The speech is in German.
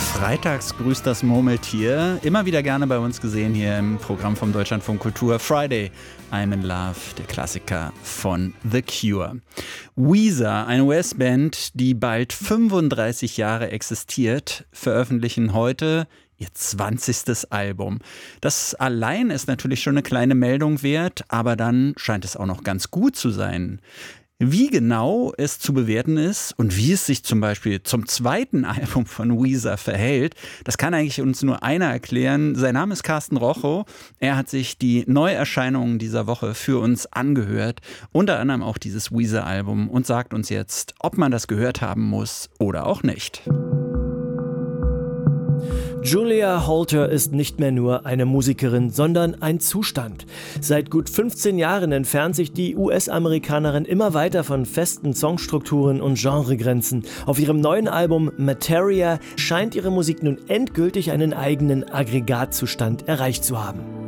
Freitags grüßt das Murmeltier. Immer wieder gerne bei uns gesehen hier im Programm vom Deutschlandfunk Kultur. Friday, I'm in Love, der Klassiker von The Cure. Weezer, eine US-Band, die bald 35 Jahre existiert, veröffentlichen heute ihr 20. Album. Das allein ist natürlich schon eine kleine Meldung wert, aber dann scheint es auch noch ganz gut zu sein. Wie genau es zu bewerten ist und wie es sich zum Beispiel zum zweiten Album von Weezer verhält, das kann eigentlich uns nur einer erklären. Sein Name ist Carsten Rochow. Er hat sich die Neuerscheinungen dieser Woche für uns angehört, unter anderem auch dieses Weezer-Album, und sagt uns jetzt, ob man das gehört haben muss oder auch nicht. Julia Holter ist nicht mehr nur eine Musikerin, sondern ein Zustand. Seit gut 15 Jahren entfernt sich die US-Amerikanerin immer weiter von festen Songstrukturen und Genregrenzen. Auf ihrem neuen Album Materia scheint ihre Musik nun endgültig einen eigenen Aggregatzustand erreicht zu haben.